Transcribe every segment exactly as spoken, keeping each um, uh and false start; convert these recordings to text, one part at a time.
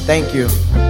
Thank you.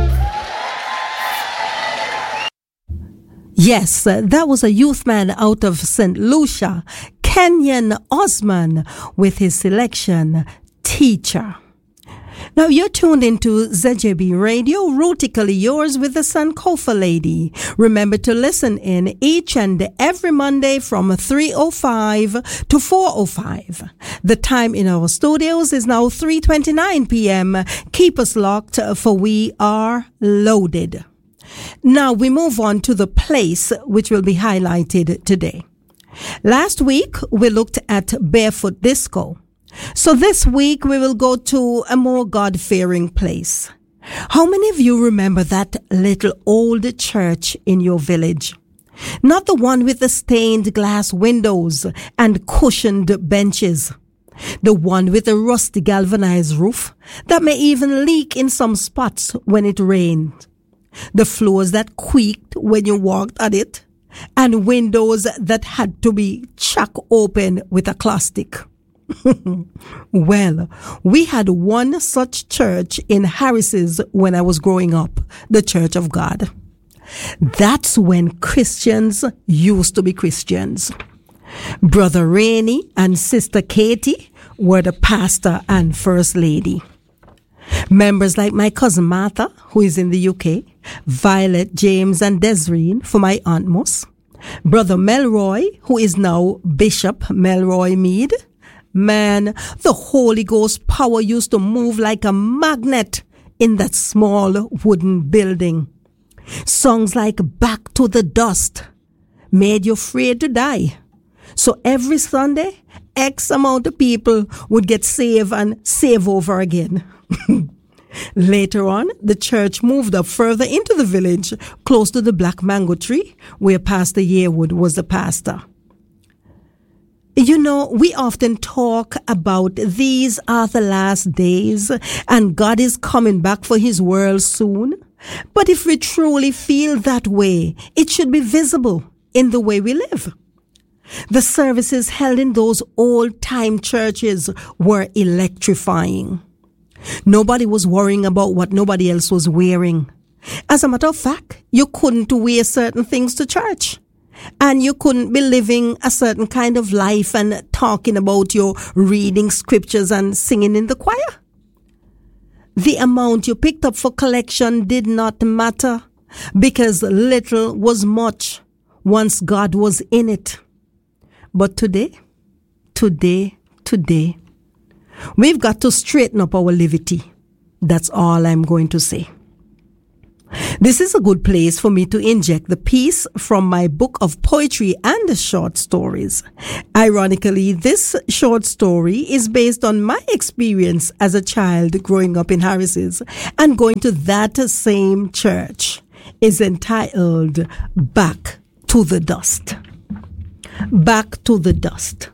Yes, uh, that was a youth man out of Saint Lucia, Kenyon Osman, with his selection, Teacher. Now you're tuned into Z J B Radio, Rootically Yours with the Sankofa Lady. Remember to listen in each and every Monday from three oh five to four oh five. The time in our studios is now three twenty-nine p.m. Keep us locked, for we are loaded. Now we move on to the place which will be highlighted today. Last week we looked at Barefoot Disco. So this week we will go to a more God-fearing place. How many of you remember that little old church in your village? Not the one with the stained glass windows and cushioned benches. The one with a rusty galvanized roof that may even leak in some spots when it rained. The floors that creaked when you walked on it, and windows that had to be chucked open with a claw stick. Well, we had one such church in Harris's when I was growing up, the Church of God. That's when Christians used to be Christians. Brother Rainey and Sister Katie were the pastor and first lady. Members like my cousin Martha, who is in the U K, Violet, James, and Desireen for my Aunt Moss, Brother Melroy, who is now Bishop Melroy Mead. Man, the Holy Ghost power used to move like a magnet in that small wooden building. Songs like Back to the Dust made you afraid to die. So every Sunday, X amount of people would get saved and save over again. Later on, the church moved up further into the village, close to the Black Mango Tree, where Pastor Yearwood was the pastor. You know, we often talk about these are the last days and God is coming back for his world soon. But if we truly feel that way, it should be visible in the way we live. The services held in those old-time churches were electrifying. Nobody was worrying about what nobody else was wearing. As a matter of fact, you couldn't wear certain things to church. And you couldn't be living a certain kind of life and talking about your reading scriptures and singing in the choir. The amount you picked up for collection did not matter because little was much once God was in it. But today, today, today, we've got to straighten up our levity. That's all I'm going to say. This is a good place for me to inject the piece from my book of poetry and short stories. Ironically, this short story is based on my experience as a child growing up in Harris's and going to that same church. It's entitled Back to the Dust. Back to the Dust.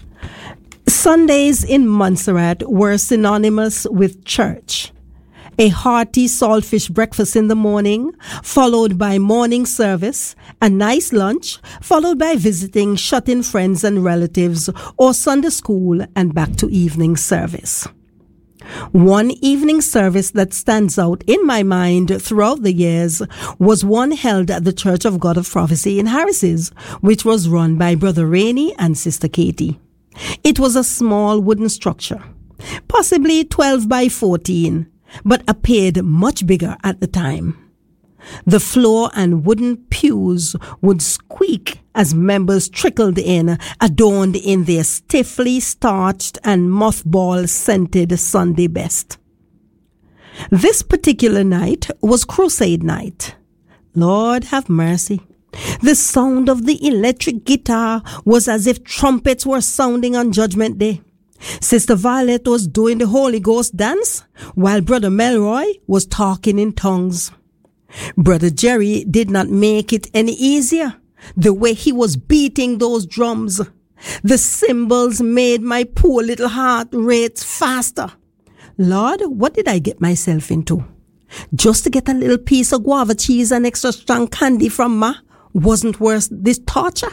Sundays in Montserrat were synonymous with church. A hearty saltfish breakfast in the morning, followed by morning service, a nice lunch, followed by visiting shut-in friends and relatives, or Sunday school and back to evening service. One evening service that stands out in my mind throughout the years was one held at the Church of God of Prophecy in Harris's, which was run by Brother Rainey and Sister Katie. It was a small wooden structure, possibly twelve by fourteen, but appeared much bigger at the time. The floor and wooden pews would squeak as members trickled in, adorned in their stiffly starched and mothball-scented Sunday best. This particular night was Crusade night. Lord have mercy. The sound of the electric guitar was as if trumpets were sounding on Judgment Day. Sister Violet was doing the Holy Ghost dance, while Brother Melroy was talking in tongues. Brother Jerry did not make it any easier. The way he was beating those drums, the cymbals made my poor little heart rate faster. Lord, what did I get myself into? Just to get a little piece of guava cheese and extra strong candy from Ma wasn't worth this torture.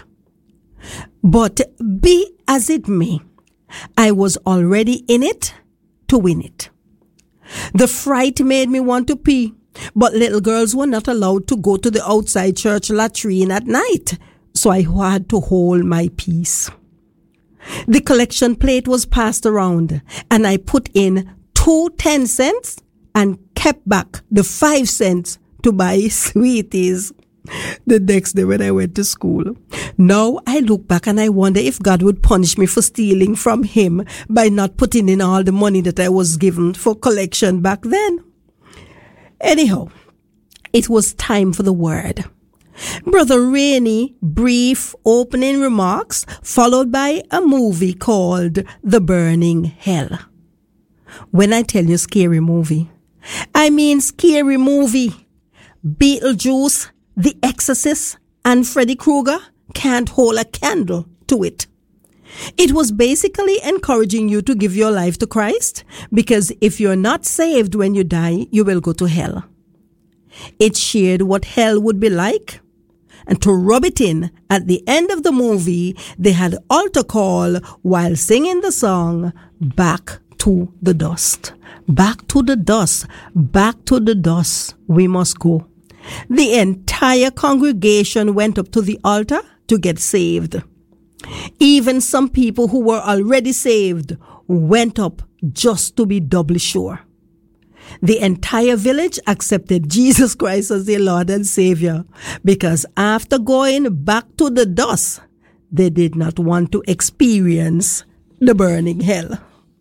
But be as it may, I was already in it to win it. The fright made me want to pee, but little girls were not allowed to go to the outside church latrine at night, so I had to hold my peace. The collection plate was passed around, and I put in two ten cents and kept back the five cents to buy sweeties the next day when I went to school. Now I look back and I wonder if God would punish me for stealing from him by not putting in all the money that I was given for collection back then. Anyhow, it was time for the word. Brother Rainey, brief opening remarks, followed by a movie called The Burning Hell. When I tell you scary movie, I mean scary movie. Beetlejuice, The Exorcist, and Freddy Krueger can't hold a candle to it. It was basically encouraging you to give your life to Christ, because if you're not saved when you die, you will go to hell. It shared what hell would be like, and to rub it in, at the end of the movie, they had altar call while singing the song, Back to the Dust. Back to the dust, back to the dust, we must go. The entire congregation went up to the altar to get saved. Even some people who were already saved went up just to be doubly sure. The entire village accepted Jesus Christ as their Lord and Savior, because after going back to the dust, they did not want to experience the burning hell.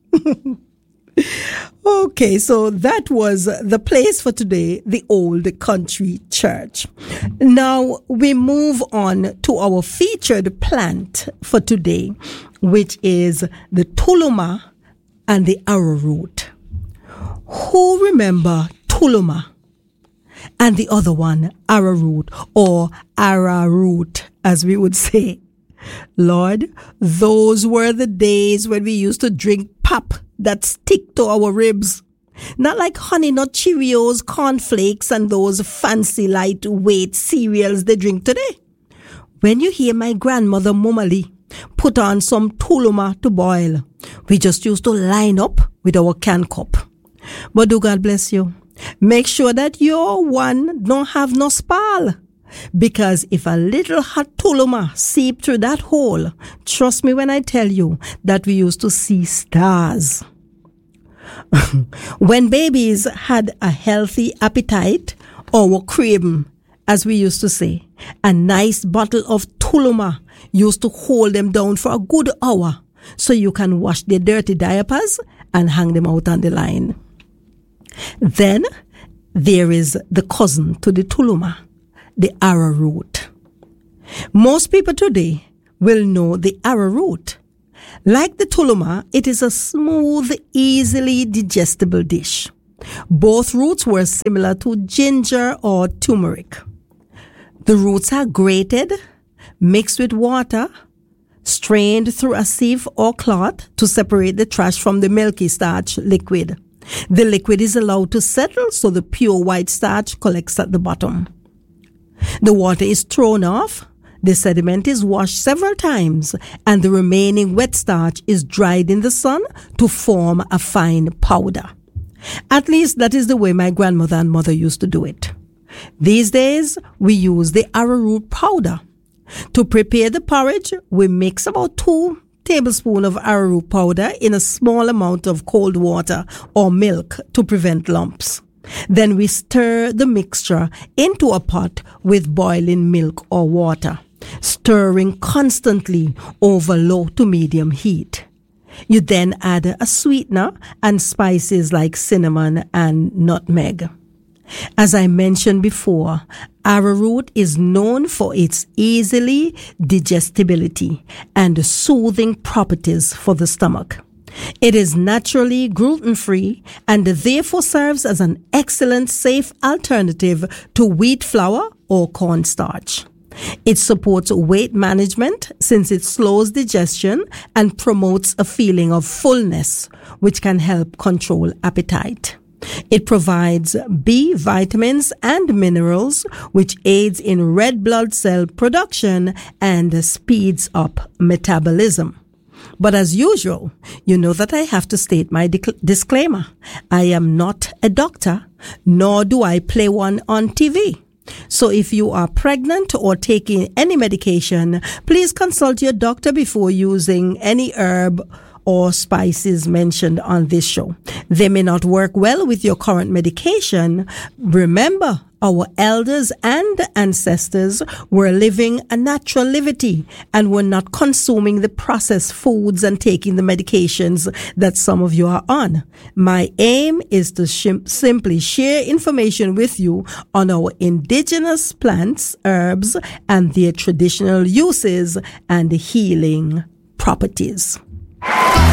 Okay, so that was the place for today, the Old Country Church. Now we move on to our featured plant for today, which is the tuluma and the arrowroot. Who remember tuluma and the other one, arrowroot, or arrowroot, as we would say? Lord, those were the days when we used to drink pap that stick to our ribs. Not like Honey Nut Cheerios, cornflakes, and those fancy lightweight cereals they drink today. When you hear my grandmother Mumali put on some tuluma to boil, we just used to line up with our can cup. But do God bless you. Make sure that your one don't have no spal. Because if a little hot tuluma seep through that hole, trust me when I tell you that we used to see stars. When babies had a healthy appetite, or were craving, as we used to say, a nice bottle of tuluma used to hold them down for a good hour so you can wash their dirty diapers and hang them out on the line. Then there is the cousin to the tuluma, the arrowroot. Most people today will know the arrowroot. Like the tuluma, it is a smooth, easily digestible dish. Both roots were similar to ginger or turmeric. The roots are grated, mixed with water, strained through a sieve or cloth to separate the trash from the milky starch liquid. The liquid is allowed to settle so the pure white starch collects at the bottom. The water is thrown off, the sediment is washed several times, and the remaining wet starch is dried in the sun to form a fine powder. At least that is the way my grandmother and mother used to do it. These days, we use the arrowroot powder. To prepare the porridge, we mix about two tablespoons of arrowroot powder in a small amount of cold water or milk to prevent lumps. Then we stir the mixture into a pot with boiling milk or water, stirring constantly over low to medium heat. You then add a sweetener and spices like cinnamon and nutmeg. As I mentioned before, arrowroot is known for its easily digestibility and soothing properties for the stomach. It is naturally gluten-free and therefore serves as an excellent, safe alternative to wheat flour or cornstarch. It supports weight management since it slows digestion and promotes a feeling of fullness, which can help control appetite. It provides B vitamins and minerals, which aids in red blood cell production and speeds up metabolism. But as usual, you know that I have to state my dic- disclaimer. I am not a doctor, nor do I play one on T V. So if you are pregnant or taking any medication, please consult your doctor before using any herb or spices mentioned on this show. They may not work well with your current medication. Remember, our elders and ancestors were living a natural livity and were not consuming the processed foods and taking the medications that some of you are on. My aim is to shim- simply share information with you on our indigenous plants, herbs, and their traditional uses and healing properties.